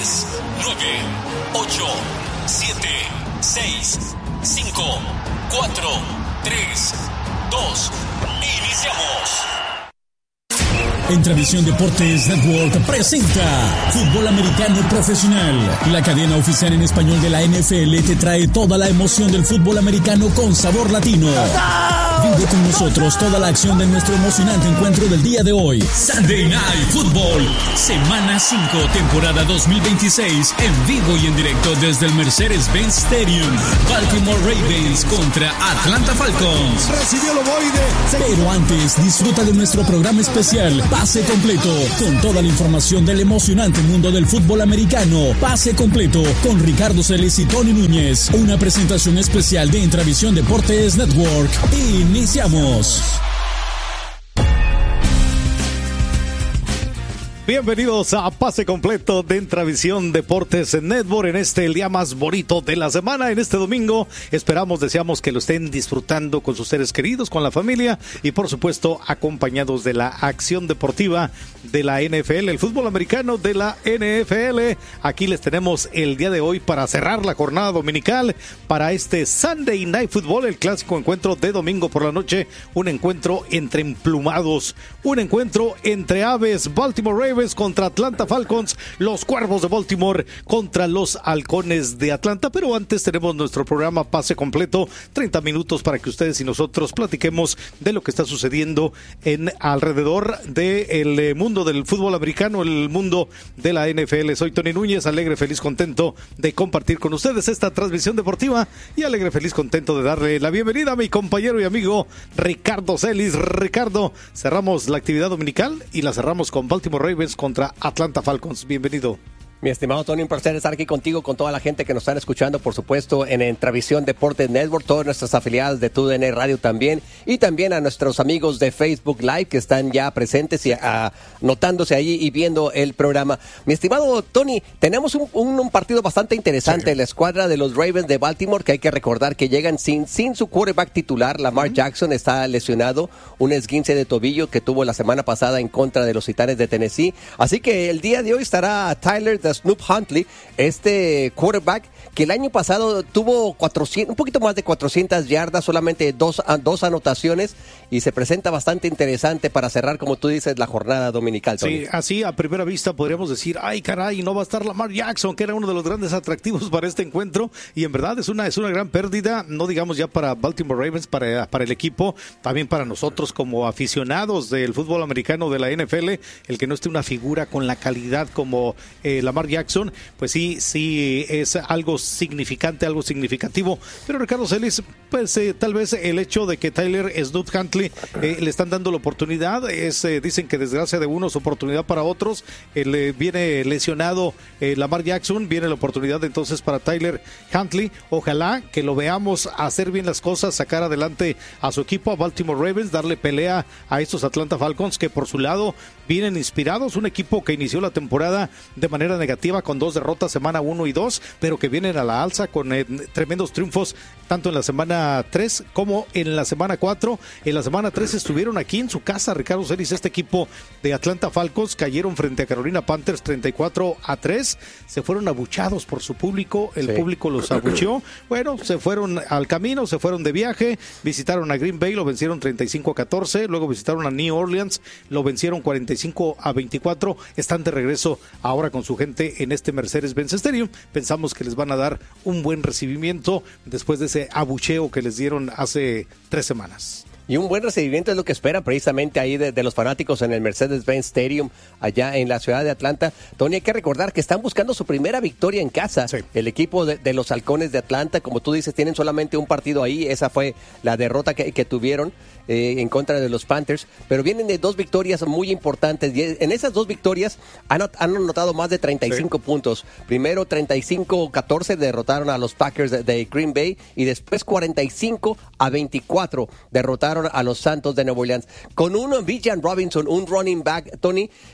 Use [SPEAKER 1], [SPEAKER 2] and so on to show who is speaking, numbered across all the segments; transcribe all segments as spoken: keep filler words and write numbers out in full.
[SPEAKER 1] diez, nueve, ocho, siete, seis, cinco, cuatro, tres, dos. Iniciamos.
[SPEAKER 2] Entravisión Deportes Network presenta Fútbol Americano Profesional. La cadena oficial en español de la N F L te trae toda la emoción del fútbol americano con sabor latino. Vive con nosotros toda la acción de nuestro emocionante encuentro del día de hoy. Sunday Night Football, semana cinco, temporada dos mil veintiséis, en vivo y en directo desde el Mercedes-Benz Stadium. Baltimore Ravens contra Atlanta Falcons.
[SPEAKER 3] Recibió el ovoide.
[SPEAKER 2] Pero antes, disfruta de nuestro programa especial Pase Completo, con toda la información del emocionante mundo del fútbol americano. Pase Completo, con Ricardo Celis y Tony Núñez. Una presentación especial de Entravisión Deportes Network. Iniciamos.
[SPEAKER 3] Bienvenidos a Pase Completo de Entravisión Deportes Network en este el día más bonito de la semana, en este domingo. Esperamos, deseamos que lo estén disfrutando con sus seres queridos, con la familia y por supuesto acompañados de la acción deportiva de la N F L, el fútbol americano de la N F L. Aquí les tenemos el día de hoy para cerrar la jornada dominical para este Sunday Night Football, el clásico encuentro de domingo por la noche, un encuentro entre emplumados, un encuentro entre aves. Baltimore Ravens contra Atlanta Falcons, los Cuervos de Baltimore contra los Halcones de Atlanta. Pero antes tenemos nuestro programa Pase Completo, treinta minutos para que ustedes y nosotros platiquemos de lo que está sucediendo en alrededor del mundo del fútbol americano, el mundo de la N F L. Soy Tony Núñez, alegre, feliz, contento de compartir con ustedes esta transmisión deportiva y alegre, feliz, contento de darle la bienvenida a mi compañero y amigo Ricardo Celis. Ricardo, cerramos la actividad dominical y la cerramos con Baltimore Ravens contra Atlanta Falcons. Bienvenido.
[SPEAKER 4] Mi estimado Tony, un placer estar aquí contigo, con toda la gente que nos están escuchando, por supuesto, en Entravisión Deportes Network, todas nuestras afiliadas de T U D N Radio también, y también a nuestros amigos de Facebook Live que están ya presentes y anotándose ahí y viendo el programa. Mi estimado Tony, tenemos un, un, un partido bastante interesante, sí. La escuadra de los Ravens de Baltimore, que hay que recordar que llegan sin, sin su quarterback titular. Lamar uh-huh. Jackson está lesionado, un esguince de tobillo que tuvo la semana pasada en contra de los Titanes de Tennessee. Así que el día de hoy estará Tyler de Snoop Huntley, este quarterback que el año pasado tuvo cuatrocientos, un poquito más de cuatrocientas yardas, solamente dos, dos anotaciones, y se presenta bastante interesante para cerrar, como tú dices, la jornada dominical, Tony.
[SPEAKER 3] Sí, así a primera vista podríamos decir, ay caray, no va a estar Lamar Jackson, que era uno de los grandes atractivos para este encuentro, y en verdad es una, es una gran pérdida, no digamos ya para Baltimore Ravens, para, para el equipo, también para nosotros como aficionados del fútbol americano de la N F L, el que no esté una figura con la calidad como eh, Lamar Jackson, pues sí, sí es algo significante, algo significativo. Pero Ricardo Celis, pues eh, tal vez el hecho de que Tyler Snoop Huntley eh, le están dando la oportunidad, es eh, dicen que desgracia de unos, oportunidad para otros. Eh, viene lesionado eh, Lamar Jackson, viene la oportunidad entonces para Tyler Huntley. Ojalá que lo veamos hacer bien las cosas, sacar adelante a su equipo, a Baltimore Ravens, darle pelea a estos Atlanta Falcons, que por su lado vienen inspirados, un equipo que inició la temporada de manera negativa con dos derrotas, semana uno y dos, pero que vienen a la alza con eh, tremendos triunfos tanto en la semana tres como en la semana cuatro. En la semana tres estuvieron aquí en su casa, Ricardo Celis, este equipo de Atlanta Falcons, cayeron frente a Carolina Panthers treinta y cuatro a tres, se fueron abuchados por su público, el sí. público los abucheó, bueno, se fueron al camino, se fueron de viaje, visitaron a Green Bay, lo vencieron treinta y cinco a catorce, luego visitaron a New Orleans, lo vencieron cuarenta y cinco a veinticuatro, están de regreso ahora con su gente en este Mercedes-Benz Stadium. Pensamos que les van a dar un buen recibimiento después de ese abucheo que les dieron hace tres semanas.
[SPEAKER 4] Y un buen recibimiento es lo que esperan precisamente ahí de, de los fanáticos en el Mercedes-Benz Stadium, allá en la ciudad de Atlanta. Tony, hay que recordar que están buscando su primera victoria en casa. Sí. El equipo de, de los Halcones de Atlanta, como tú dices, tienen solamente un partido ahí. Esa fue la derrota que, que tuvieron eh, en contra de los Panthers. Pero vienen de dos victorias muy importantes. Y en esas dos victorias han, han anotado más de treinta y cinco sí. puntos. Primero, treinta y cinco a catorce derrotaron a los Packers de, de Green Bay. Y después, cuarenta y cinco a veinticuatro derrotaron a los Santos de Nueva Orleans, con un Bijan Robinson, un running back, Tony,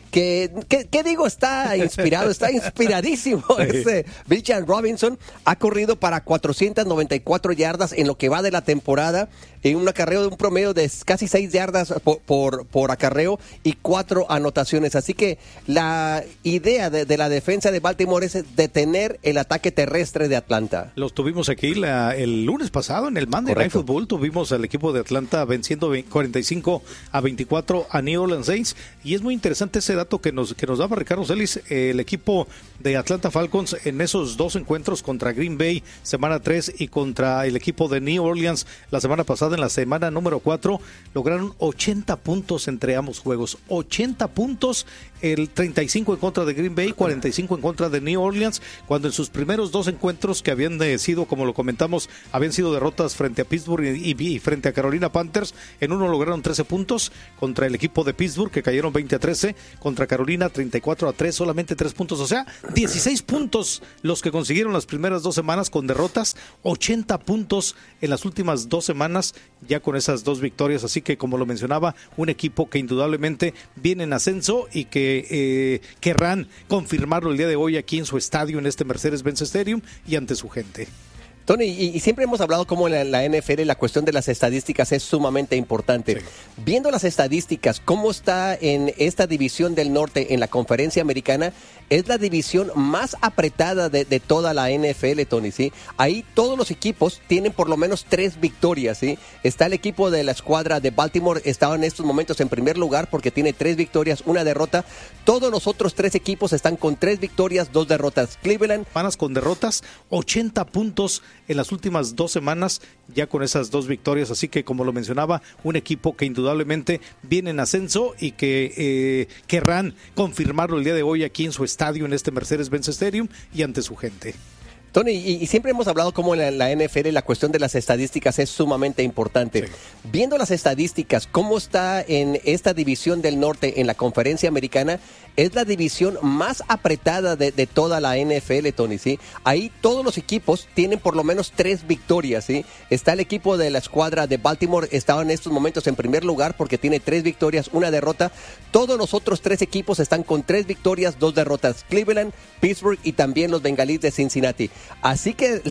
[SPEAKER 4] que, que, ¿qué digo? Está inspirado, está inspiradísimo. Sí. Este Bijan Robinson ha corrido para cuatrocientas noventa y cuatro yardas en lo que va de la temporada, en un acarreo de un promedio de casi seis yardas por, por, por acarreo y cuatro anotaciones. Así que la idea de, de la defensa de Baltimore es detener el ataque terrestre de Atlanta.
[SPEAKER 3] Los tuvimos aquí la, el lunes pasado en el Monday Night Football. Tuvimos al equipo de Atlanta venciendo cuarenta y cinco a veinticuatro a New Orleans Saints. Y es muy interesante ese dato que nos, que nos daba Ricardo Celis. El equipo de Atlanta Falcons en esos dos encuentros contra Green Bay, semana tres, y contra el equipo de New Orleans la semana pasada, en la semana número cuatro, lograron ochenta puntos entre ambos juegos. ochenta puntos, el treinta y cinco en contra de Green Bay, cuarenta y cinco en contra de New Orleans, cuando en sus primeros dos encuentros, que habían sido, como lo comentamos, habían sido derrotas frente a Pittsburgh y, y, y frente a Carolina Panthers. En uno lograron trece puntos contra el equipo de Pittsburgh, que cayeron veinte a trece, contra Carolina treinta y cuatro a tres, solamente tres puntos, o sea, dieciséis puntos los que consiguieron las primeras dos semanas con derrotas, ochenta puntos en las últimas dos semanas ya con esas dos victorias. Así que, como lo mencionaba, un equipo que indudablemente viene en ascenso y que eh, querrán confirmarlo el día de hoy aquí en su estadio, en este Mercedes-Benz Stadium, y ante su gente.
[SPEAKER 4] Tony, y, y siempre hemos hablado cómo en la, la N F L la cuestión de las estadísticas es sumamente importante. Sí. Viendo las estadísticas, cómo está en esta división del norte en la conferencia americana, es la división más apretada de, de toda la N F L, Tony, ¿sí? Ahí todos los equipos tienen por lo menos tres victorias, ¿sí? Está el equipo de la escuadra de Baltimore, está en estos momentos en primer lugar porque tiene tres victorias, una derrota. Todos los otros tres equipos están con tres victorias, dos derrotas. Cleveland.
[SPEAKER 3] Semanas con derrotas, ochenta puntos en las últimas dos semanas ya con esas dos victorias. Así que, como lo mencionaba, un equipo que indudablemente viene en ascenso y que eh, querrán confirmarlo el día de hoy aquí en su estadio, en este Mercedes-Benz Stadium, y ante su gente.
[SPEAKER 4] Tony, y, y siempre hemos hablado cómo en la, la N F L la cuestión de las estadísticas es sumamente importante. Sí. Viendo las estadísticas, cómo está en esta división del norte en la conferencia americana, es la división más apretada de, de toda la N F L, Tony, ¿sí? Ahí todos los equipos tienen por lo menos tres victorias, ¿sí? Está el equipo de la escuadra de Baltimore, está en estos momentos en primer lugar porque tiene tres victorias, una derrota. Todos los otros tres equipos están con tres victorias, dos derrotas. Cleveland, Pittsburgh y también los Bengalíes de Cincinnati. Así que